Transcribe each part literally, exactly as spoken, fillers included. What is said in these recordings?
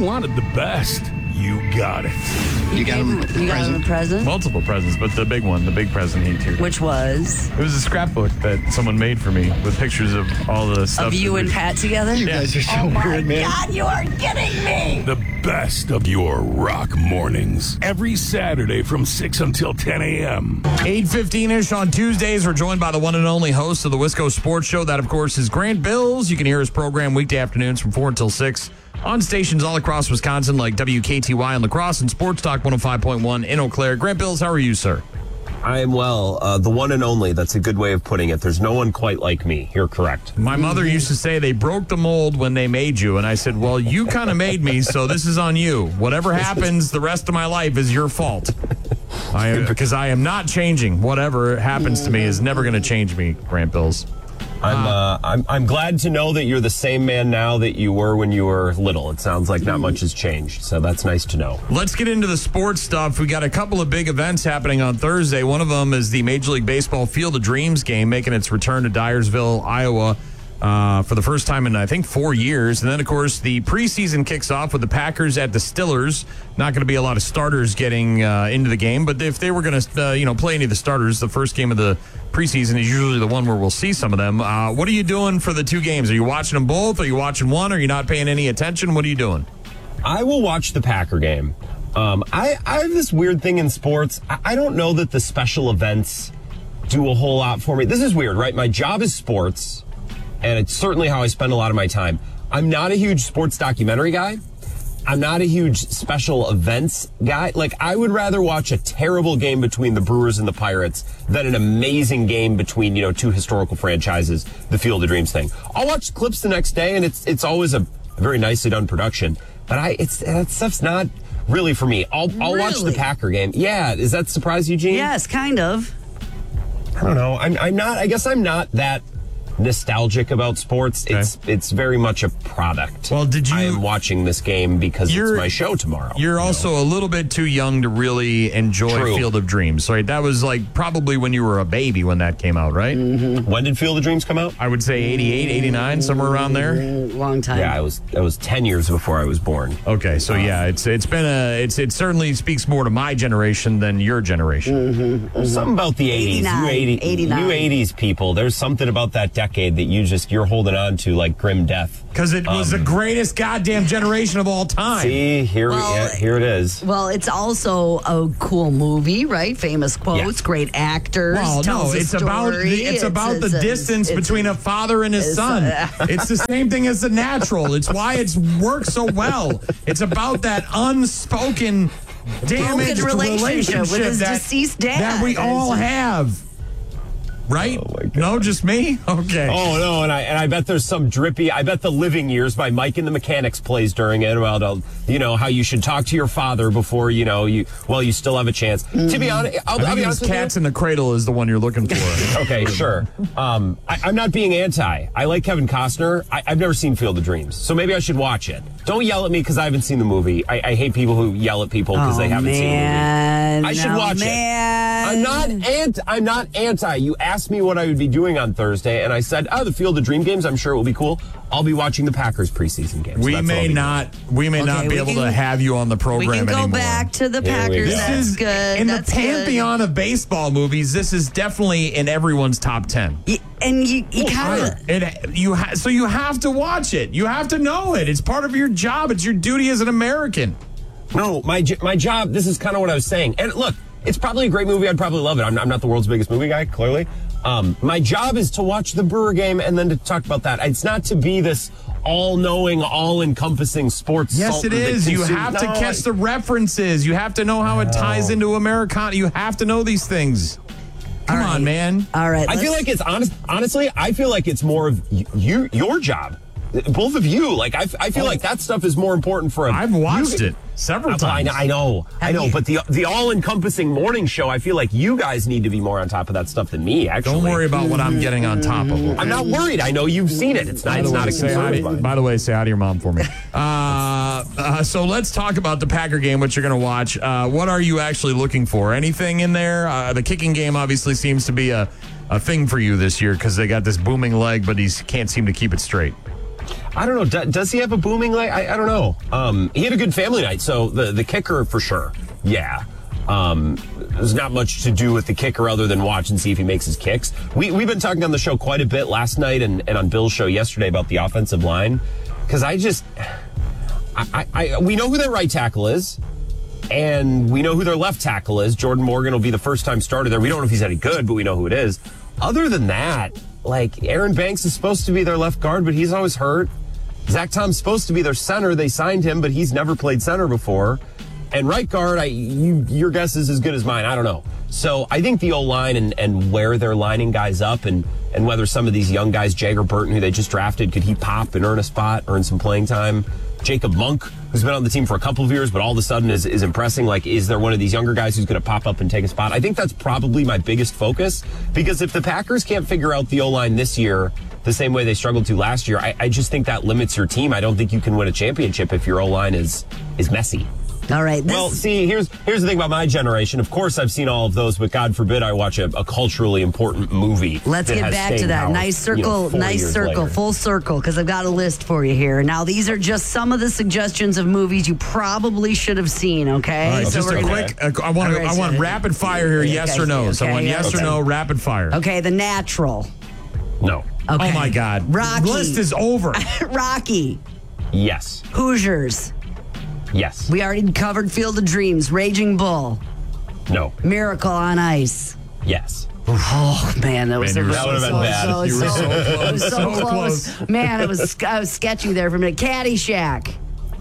wanted the best. You got it. You got him a You got him a present? Multiple presents, but the big one, the big present he too. Which was? It was a scrapbook that someone made for me with pictures of all the stuff. Of you that and we- Pat together? You guys are so oh my weird, man. God, you are kidding me. The best of your rock mornings. Every Saturday from six until ten a.m. eight fifteen-ish on Tuesdays, we're joined by the one and only host of the Wisco Sports Show. That, of course, is Grant Bills. You can hear his program weekday afternoons from four until six on stations all across Wisconsin like W K T Y in La Crosse and Sports Talk one oh five point one in Eau Claire. Grant Bills, how are you, sir? I am well. Uh, the one and only. That's a good way of putting it. There's no one quite like me. You're correct. My mother used to say they broke the mold when they made you, and I said, well, you kind of made me, so this is on you. Whatever happens the rest of my life is your fault. I am, because I am not changing. Whatever happens to me is never going to change me, Grant Bills. I'm, uh, I'm I'm glad to know that you're the same man now that you were when you were little. It sounds like not much has changed, so that's nice to know. Let's get into the sports stuff. We got a couple of big events happening on Thursday. One of them is the Major League Baseball Field of Dreams game making its return to Dyersville, Iowa, uh, for the first time in, I think, four years. And then, of course, the preseason kicks off with the Packers at the Stillers. Not going to be a lot of starters getting uh, into the game, but if they were going to, uh, you know, play any of the starters, the first game of the preseason is usually the one where we'll see some of them. Uh, what are you doing for the two games? Are you watching them both? Are you watching one? Are you not paying any attention? What are you doing? I will watch the Packer game. Um, I, I have this weird thing in sports. I, I don't know that the special events do a whole lot for me. This is weird, right? My job is sports, and it's certainly how I spend a lot of my time. I'm not a huge sports documentary guy. I'm not a huge special events guy. Like, I would rather watch a terrible game between the Brewers and the Pirates than an amazing game between, you know, two historical franchises, the Field of Dreams thing. I'll watch clips the next day, and it's it's always a very nicely done production. But I, it's that stuff's not really for me. I'll I'll watch the Really? Packer game. Yeah, does that surprise you, Gene? Yes, kind of. I don't know. I'm I'm not. I guess I'm not that nostalgic about sports. Okay. It's it's very much a product. Well, did you- I am watching this game because it's You're- my show tomorrow. You're you also know? a little bit too young to really enjoy True. Field of Dreams, right? That was like probably when you were a baby when that came out, right? When did Field of Dreams come out? I would say eighty-eight, eighty-nine, somewhere around there. Long time. Yeah, I was. It was ten years before I was born. Okay, so yeah, it's it's been a it's it certainly speaks more to my generation than your generation. There's something about the eighties. eighty-nine, You eighty, eighty-nine. you eighties people. There's something about that decade that you just you're holding on to like grim death. Because it was the greatest goddamn generation of all time. See, here we Well, yeah, here it is. Well, it's also a cool movie, right? Famous quotes, Yeah. great actors. Well, tells no, a it's about story. the, it's, about the a- distance it's- between a father and his it's, son. uh, It's the same thing as The Natural. It's why it's works so well. It's about that unspoken damaged relationship relationship, with his that, deceased dad. that we all have. Right? Oh, my God. No, just me? Okay. Oh no, and I and I bet there's some drippy. I bet the Living Years by Mike and the Mechanics plays during it about uh, you know how you should talk to your father before you know you well you still have a chance. To be honest, I'll, I I'll think be it was honest with you. Cats in the Cradle is the one you're looking for. Okay, sure. Um, I, I'm not being anti. I like Kevin Costner. I, I've never seen Field of Dreams, so maybe I should watch it. Don't yell at me because I haven't seen the movie. I, I hate people who yell at people because Oh, they haven't seen the movie. man. I should Oh, watch man. it. I'm not anti. I'm not anti. You asked me what I would be doing on Thursday, and I said, "Oh, the Field of Dream games. I'm sure it will be cool. I'll be watching the Packers preseason games." We That's what I'll may be not we may Okay, not be we able can- to have you on the We program can go anymore. back to the Here we Packers. go. This That's is good. in That's the pantheon of baseball movies. This is definitely in everyone's top ten. good. Y- And you, you kind of. It, you ha- so you have to watch it. You have to know it. It's part of your job. It's your duty as an American. No, my j- my job. This is kind of what I was saying. And look, it's probably a great movie. I'd probably love it. I'm, I'm not the world's biggest movie guy, clearly. Um, my job is to watch the Brewer game and then to talk about that. It's not to be this all-knowing, all-encompassing sports. Yes, it sultan that is. You consumes- have to No, catch I- the references. You have to know how it ties into Americana. You have to know these things. Come All on, right. man. All right. I feel let's- like it's honest. Honestly, I feel like it's more of y- you, your job. Both of you. Like I, I feel like that stuff is more important for. A, I've watched you- it several I, times. I know, I know, but the the all-encompassing morning show, I feel like you guys need to be more on top of that stuff than me. Actually, Don't worry about what I'm getting on top of. I'm not worried. I know you've seen it. It's not. By It's the, not way, a say hi concern. to, of mine. by the way, say hi to your mom for me. Uh, uh, so let's talk about the Packer game, what you're going to watch. Uh, what are you actually looking for? Anything in there? Uh, the kicking game obviously seems to be a, a thing for you this year because they got this booming leg, but he can't seem to keep it straight. I don't know. Do, does he have a booming leg? I, I don't know. Um, he had a good family night, so the, the kicker for sure. Yeah. Um, there's not much to do with the kicker other than watch and see if he makes his kicks. We, we've been talking on the show quite a bit last night and, and on Bill's show yesterday about the offensive line. Because I just, I, I, we know who their right tackle is, and we know who their left tackle is. Jordan Morgan will be the first time starter there. We don't know if he's any good, but we know who it is. Other than that, like, Aaron Banks is supposed to be their left guard, but he's always hurt. Zach Tom's supposed to be their center. They signed him, but he's never played center before. And right guard, I, you, your guess is as good as mine. I don't know. So I think the O-line and, and where they're lining guys up and, and whether some of these young guys, Jagger Burton, who they just drafted, could he pop and earn a spot, earn some playing time? Jacob Monk, who's been on the team for a couple of years, but all of a sudden is, is impressing. Like, is there one of these younger guys who's going to pop up and take a spot? I think that's probably my biggest focus, because if the Packers can't figure out the O-line this year the same way they struggled to last year, I, I just think that limits your team. I don't think you can win a championship if your O-line is is messy. All right. This- well, see, here's here's the thing about my generation. Of course, I've seen all of those, but God forbid I watch a, a culturally important movie. Let's that get has back to staying that. power, Nice circle, you know, forty nice years circle, later. full circle, because I've got a list for you here. Now, these are just some of the suggestions of movies you probably should have seen, okay? All right, So just we're a gonna- quick. Uh, I want. All right, I want so- rapid fire here. Okay, Yes or no. So I okay, want yes okay. or no. Rapid fire. Okay, The Natural. No. Okay. Oh my God. Rocky. List is over. Rocky. Yes. Hoosiers. Yes. We already covered Field of Dreams. Raging Bull. No. Miracle on Ice. Yes. Oh man, that was Man, you so, were so, so so, close. so, You were so, so it was so, So close. close. Man, it was, I was sketchy there for a minute. Caddyshack.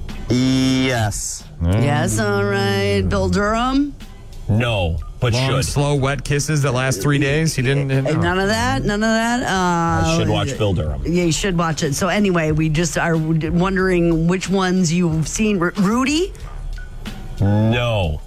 Yes. Yes, all right. Bill Durham. No. But Long, should. slow, wet kisses that last three days. He didn't. Hey, no. None of that. None of that. Uh, I should watch Bill Durham. Yeah, you should watch it. So anyway, we just are wondering which ones you've seen. R- Rudy, No.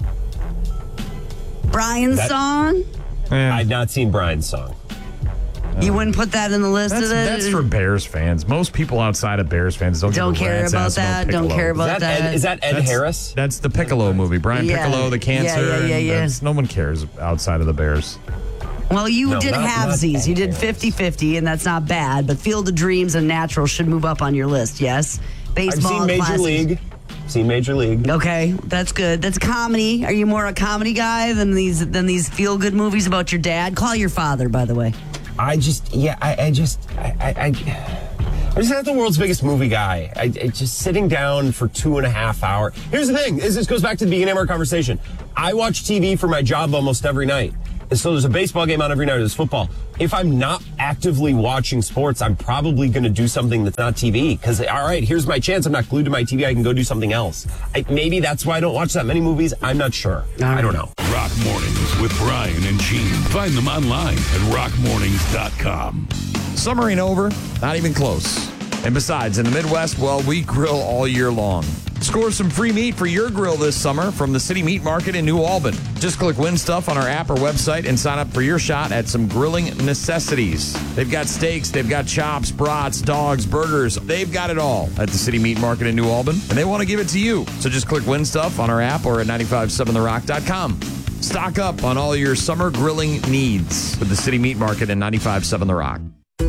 Brian's That- song. Eh. I've not seen Brian's song. You wouldn't put that in the list That's, of it. that's for Bears fans. Most people outside of Bears fans don't, Don't give a care rat's about ass that. Don't Piccolo. care Is about that Ed, that. is that Ed That's- Harris? That's the Piccolo movie. Brian Yeah. Piccolo, the cancer. Yeah, yeah, yeah, and yeah. that's- No one cares outside of the Bears. Well, you No, did not- not halvesies. You did Ed Harris. fifty-fifty, and that's not bad. But Field of Dreams and Natural should move up on your list, yes? I've Baseball seen Major classics. League. Seen Major League. Okay, that's good. That's comedy. Are you more a comedy guy than these than these feel good movies about your dad? Call your father, by the way. I just, yeah, I, I just, I, I, I, I'm just not the world's biggest movie guy. I, I just sitting down for two and a half hours. Here's the thing. This, this goes back to the beginning of our conversation. I watch T V for my job almost every night. And so there's a baseball game on every night. There's football. If I'm not actively watching sports, I'm probably going to do something that's not T V. Because, all right, here's my chance. I'm not glued to my T V. I can go do something else. I, maybe that's why I don't watch that many movies. I'm not sure. I don't know. Rock Mornings with Brian and Gene. Find them online at rock mornings dot com. Summer ain't over, not even close. And besides, in the Midwest, well, we grill all year long. Score some free meat for your grill this summer from the City Meat Market in New Albany. Just click Win Stuff on our app or website and sign up for your shot at some grilling necessities. They've got steaks, they've got chops, brats, dogs, burgers. They've got it all at the City Meat Market in New Albany, and they want to give it to you. So just click Win Stuff on our app or at nine five seven the rock dot com. Stock up on all your summer grilling needs with the City Meat Market and nine five seven The Rock.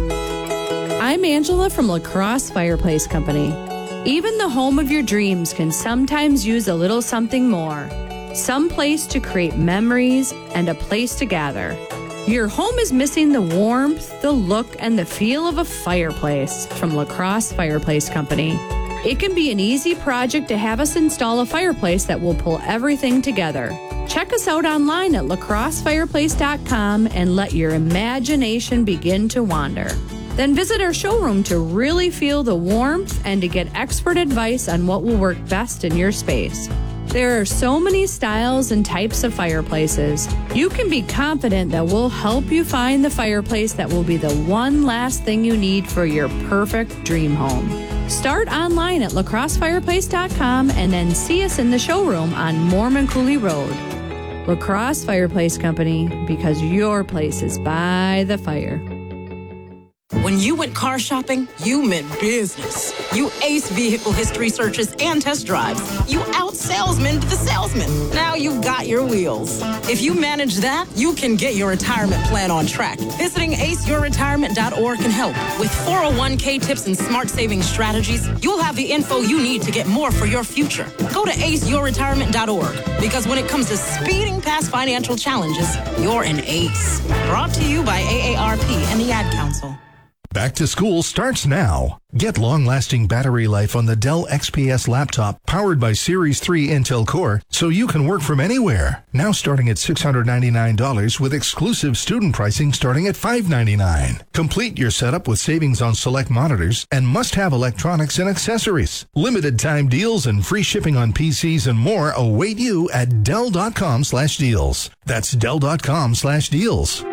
I'm Angela from La Crosse Fireplace Company. Even the home of your dreams can sometimes use a little something more. Some place to create memories and a place to gather. Your home is missing the warmth, the look, and the feel of a fireplace from La Crosse Fireplace Company. It can be an easy project to have us install a fireplace that will pull everything together. Check us out online at la crosse fireplace dot com and let your imagination begin to wander. Then visit our showroom to really feel the warmth and to get expert advice on what will work best in your space. There are so many styles and types of fireplaces. You can be confident that we'll help you find the fireplace that will be the one last thing you need for your perfect dream home. Start online at la crosse fireplace dot com and then see us in the showroom on Mormon Cooley Road. La Crosse Fireplace Company, because your place is by the fire. When When you went car shopping, you meant business. You aced vehicle history searches and test drives. You out-salesmaned the salesman. Now you've got your wheels. If you manage that, you can get your retirement plan on track. Visiting ace your retirement dot org can help. With four oh one k tips and smart saving strategies, you'll have the info you need to get more for your future. Go to ace your retirement dot org, because when it comes to speeding past financial challenges, you're an ace. Brought to you by A A R P and the Ad Council. Back to school starts now. Get long-lasting battery life on the Dell X P S laptop powered by Series three Intel Core so you can work from anywhere. Now starting at six hundred ninety-nine dollars with exclusive student pricing starting at five hundred ninety-nine dollars. Complete your setup with savings on select monitors and must-have electronics and accessories. Limited time deals and free shipping on P Cs and more await you at Dell.com slash deals. That's Dell.com slash deals.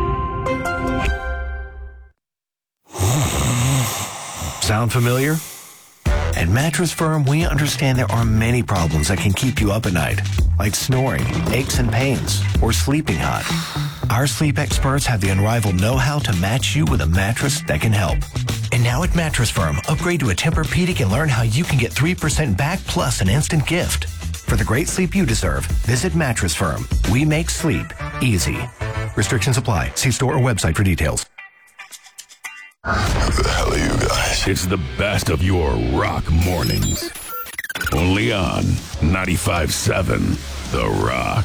Sound familiar? At Mattress Firm, we understand there are many problems that can keep you up at night, like snoring, aches and pains, or sleeping hot. Our sleep experts have the unrivaled know-how to match you with a mattress that can help. And now at Mattress Firm, upgrade to a Tempur-Pedic and learn how you can get three percent back plus an instant gift. For the great sleep you deserve, visit Mattress Firm. We make sleep easy. Restrictions apply. See store or website for details. Who the hell are you guys? It's the best of your rock mornings. Only on ninety-five point seven The Rock.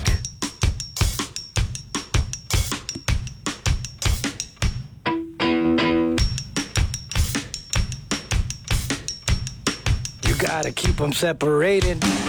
You gotta keep them separated.